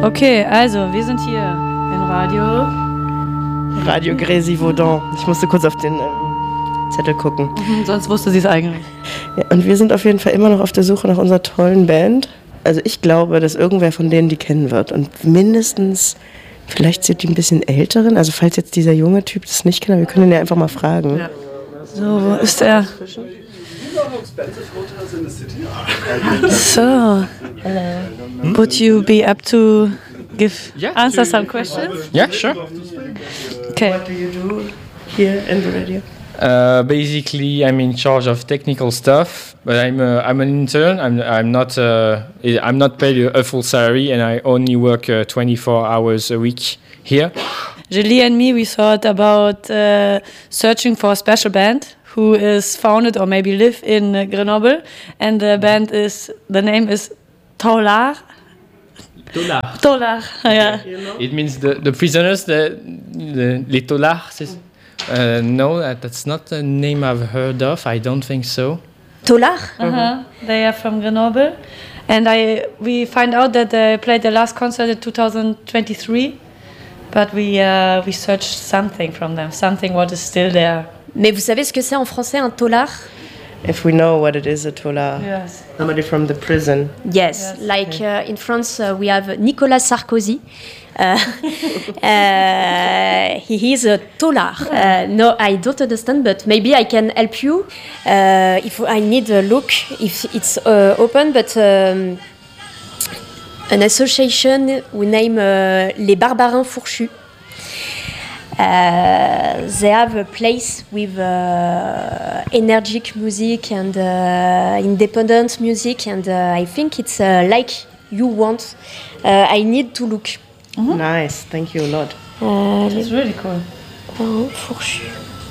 Okay, also wir sind hier in Radio Grésivaudan. Ich musste kurz auf den Zettel gucken. Sonst wusste sie es eigentlich. Ja, und wir sind auf jeden Fall immer noch auf der Suche nach unserer tollen Band. Also ich glaube, dass irgendwer von denen die kennen wird. Und mindestens, vielleicht sind die ein bisschen älteren. Also falls jetzt dieser junge Typ das nicht kennt, wir können ihn ja einfach mal fragen. Ja. So, wo ist er? So, would you be up to answer some questions? Yeah, sure. Okay. What do you do here in the radio? Basically, I'm in charge of technical stuff, but I'm an intern. I'm not paid a full salary, and I only work 24 hours a week here. Julie and me, we thought about searching for a special band who is founded or maybe live in Grenoble, and the name is Tolar. Tolar, yeah. It means the prisoners, les Tollards. No, that's not a name I've heard of. I don't think so. Tolar? They are from Grenoble, and we find out that they played their last concert in 2023, but we searched something from them, something what is still there. Mais vous savez ce que c'est en français un tolard? If we know what it is, a tolard. Yes. Somebody from the prison. Yes, like in France we have Nicolas Sarkozy. He is a tolard. No, I don't understand, but maybe I can help you. If I need a look, if it's open, but an association we name les Barbarins Fourchus. They have a place with energetic music and independent music, and I think it's like you want. I need to look. Mm-hmm. Nice, thank you a lot. It's really cool. Fourchu.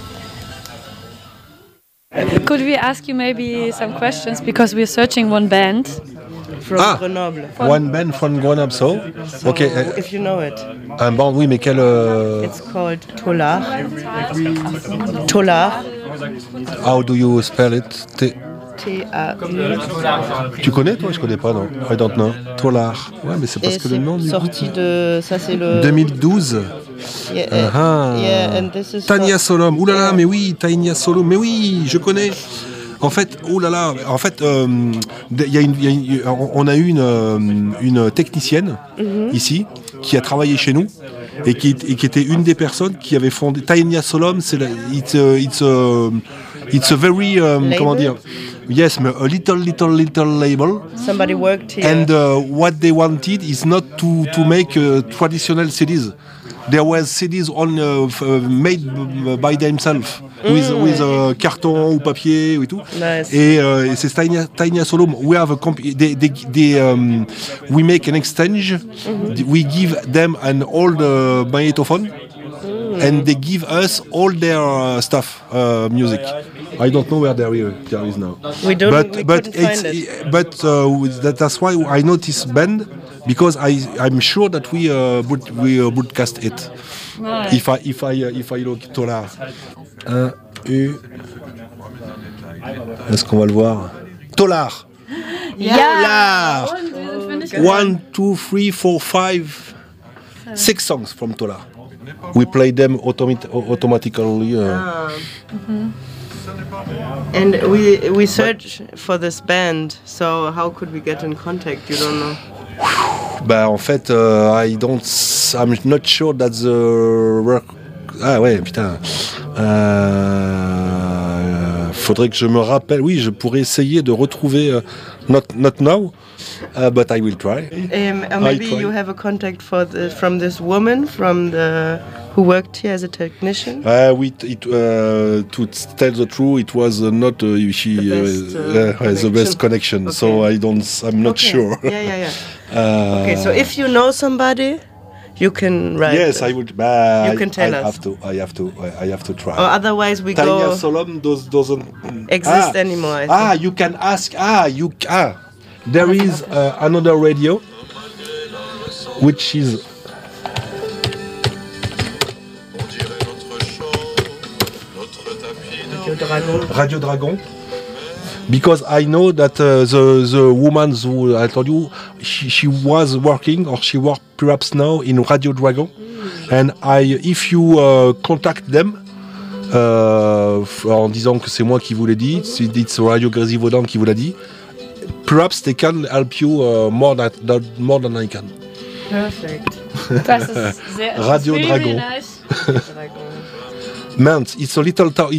Could we ask you maybe some questions, because we're searching one band from Grenoble. One band from Grenoble, so okay. If you know it. Un band, oui, mais quel It's called Tolar. Tolar. How do you spell it? T-A-U. Tu connais, toi? Je connais pas, non. I don't know. Tolar. Ouais, mais c'est parce que le nom du sorti de... Ça, c'est le... 2012. Yeah, yeah, and this is Tania Solom. Ouh là là, mais oui, Tania Solom. Mais oui, je connais. En fait, oh là là, en fait, on a eu une technicienne ici qui a travaillé chez nous et qui était une des personnes qui avait fondé Tania Solom. It's a very comment dire? Yes, a little label. Somebody worked here. And what they wanted is not to make traditional CDs. There was CDs made by themselves with carton ou papier ou tout. Nice. Et c'est Tania Solom. We have we make an exchange. We give them an old magnetophone. And they give us all their stuff, music. I don't know where there is now. We couldn't find it. But that's why I know this band, because I'm sure that we broadcast it. Right. If I look Tolar. 1 U. Est-ce qu'on va le voir? Tolar. Yeah. Tolar. 1, 2, 3, 4, 5, 6 songs from Tolar. We play them automatically. And we search for this band. So how could we get in contact? You don't know. Bah en fait, I'm not sure that the work. Ah ouais, putain. Faudrait que je me rappelle. Oui, je pourrais essayer de retrouver. Not now. But I will try. Maybe you have a contact from this woman who worked here as a technician. To tell the truth, it was not the best connection. Okay. So I'm not sure. Yeah. Okay, so if you know somebody, you can write. Yes, I would. You can tell us. I have to try. Or otherwise we Tania go. Solom doesn't exist anymore. I think. You can ask. There is another radio, which is Radio Dragon. Because I know that the woman who I told you she was working, or she works perhaps now in Radio Dragon. And if you contact them, en disant que c'est moi qui vous l'ai dit, it's Radio Grésivaudan qui vous l'a dit, perhaps they can help you more than I can. Perfect. Das ist sehr, Radio really, Dragon. really nice. Mans, it's a little town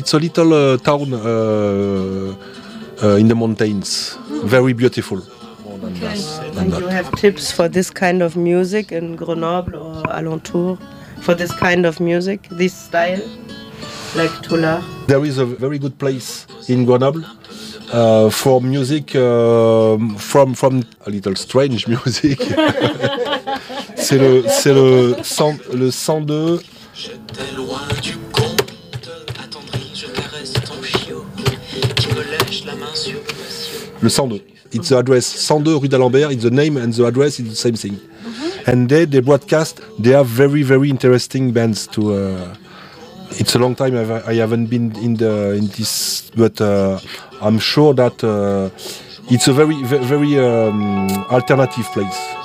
in the mountains. Very beautiful. And you have tips for this kind of music in Grenoble or alentour? For this kind of music, this style, like Tolar? There is a very good place in Grenoble for music from a little strange music. c'est le 102. J'étais loin du compte, attendri, je caresse ton chiot, qui me lèche la main sur Le 102. It's the address 102 rue d'Alembert. It's the name and the address is the same thing. And they broadcast. They have very, very interesting bands to. It's a long time I haven't been in this, but I'm sure that it's a very, very alternative place.